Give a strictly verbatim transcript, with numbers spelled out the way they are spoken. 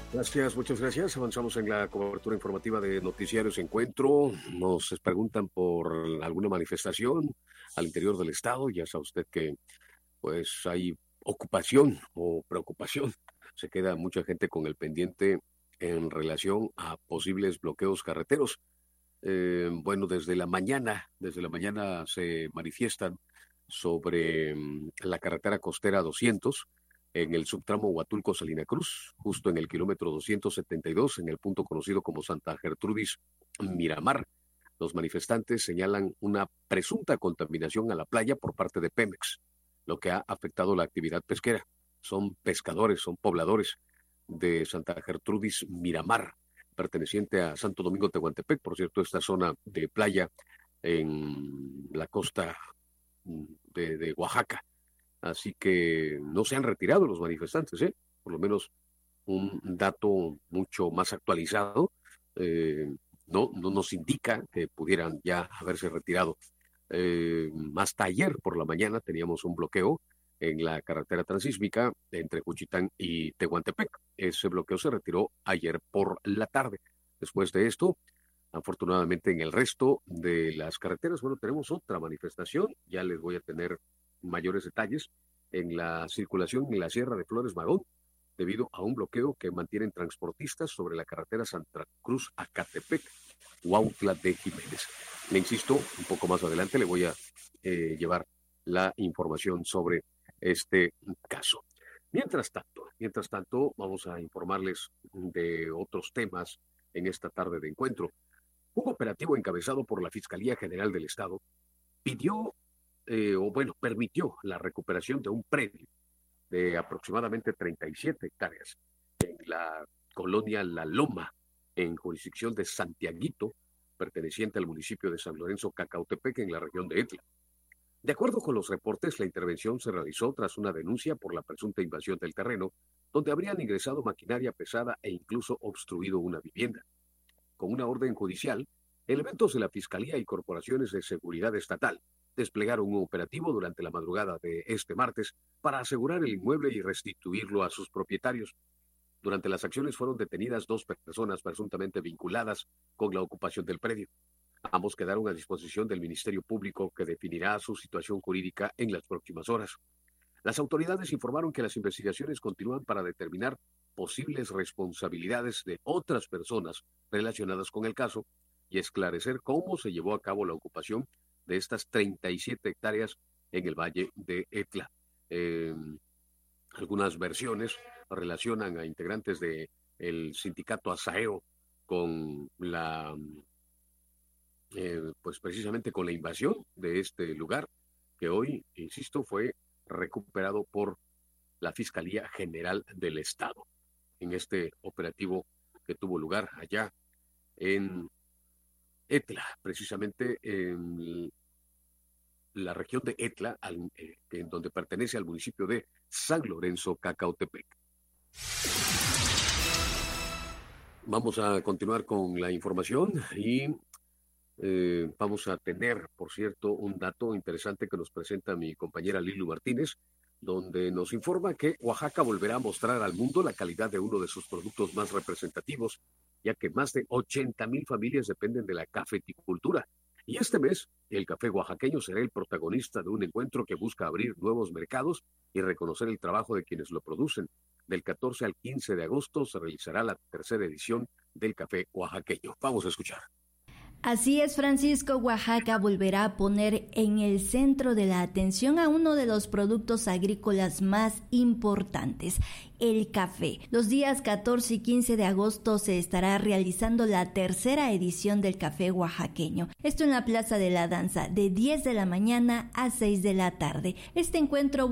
Gracias, muchas gracias. Avanzamos en la cobertura informativa de Noticiarios Encuentro. Nos preguntan por alguna manifestación al interior del estado. Ya sabe usted que pues hay ocupación o preocupación. Se queda mucha gente con el pendiente en relación a posibles bloqueos carreteros. Eh, bueno, desde la mañana, desde la mañana se manifiestan sobre mm, la carretera costera doscientos en el subtramo Huatulco-Salina Cruz, justo en el kilómetro doscientos setenta y dos, en el punto conocido como Santa Gertrudis Miramar. Los manifestantes señalan una presunta contaminación a la playa por parte de Pemex, lo que ha afectado la actividad pesquera. Son pescadores, son pobladores de Santa Gertrudis Miramar, perteneciente a Santo Domingo Tehuantepec, por cierto, esta zona de playa en la costa de, de Oaxaca. Así que no se han retirado los manifestantes, ¿eh? Por lo menos un dato mucho más actualizado eh, no, no nos indica que pudieran ya haberse retirado. Eh, hasta ayer por la mañana teníamos un bloqueo en la carretera transísmica entre Juchitán y Tehuantepec. Ese bloqueo se retiró ayer por la tarde. Después de esto, afortunadamente en el resto de las carreteras, bueno, tenemos otra manifestación. Ya les voy a tener mayores detalles en la circulación en la Sierra de Flores Magón, debido a un bloqueo que mantienen transportistas sobre la carretera Santa Cruz a Catepec, Huautla de Jiménez. Le insisto, un poco más adelante le voy a eh, llevar la información sobre este caso. Mientras tanto, mientras tanto, vamos a informarles de otros temas en esta tarde de encuentro. Un operativo encabezado por la Fiscalía General del Estado pidió Eh, o bueno, permitió la recuperación de un predio de aproximadamente treinta y siete hectáreas en la colonia La Loma, en jurisdicción de Santiaguito, perteneciente al municipio de San Lorenzo Cacautepec, en la región de Etla. De acuerdo con los reportes, la intervención se realizó tras una denuncia por la presunta invasión del terreno, donde habrían ingresado maquinaria pesada e incluso obstruido una vivienda. Con una orden judicial, elementos de la Fiscalía y corporaciones de seguridad estatal desplegaron un operativo durante la madrugada de este martes para asegurar el inmueble y restituirlo a sus propietarios. Durante las acciones fueron detenidas dos personas presuntamente vinculadas con la ocupación del predio. Ambos quedaron a disposición del Ministerio Público, que definirá su situación jurídica en las próximas horas. Las autoridades informaron que las investigaciones continúan para determinar posibles responsabilidades de otras personas relacionadas con el caso y esclarecer cómo se llevó a cabo la ocupación de estas treinta y siete hectáreas en el Valle de Etla. Eh, algunas versiones relacionan a integrantes del sindicato Asaheo con la, eh, pues precisamente con la invasión de este lugar, que hoy, insisto, fue recuperado por la Fiscalía General del Estado, en este operativo que tuvo lugar allá en Etla, precisamente en la región de Etla, al, eh, en donde pertenece al municipio de San Lorenzo Cacautepec. Vamos a continuar con la información y eh, vamos a tener, por cierto, un dato interesante que nos presenta mi compañera Lilu Martínez, donde nos informa que Oaxaca volverá a mostrar al mundo la calidad de uno de sus productos más representativos, ya que más de ochenta mil familias dependen de la cafeticultura. Y este mes, el café oaxaqueño será el protagonista de un encuentro que busca abrir nuevos mercados y reconocer el trabajo de quienes lo producen. Del catorce al quince de agosto se realizará la tercera edición del café oaxaqueño. Vamos a escuchar. Así es, Francisco. Oaxaca volverá a poner en el centro de la atención a uno de los productos agrícolas más importantes, el café. Los días catorce y quince de agosto se estará realizando la tercera edición del café oaxaqueño. Esto en la Plaza de la Danza, de diez de la mañana a seis de la tarde. Este encuentro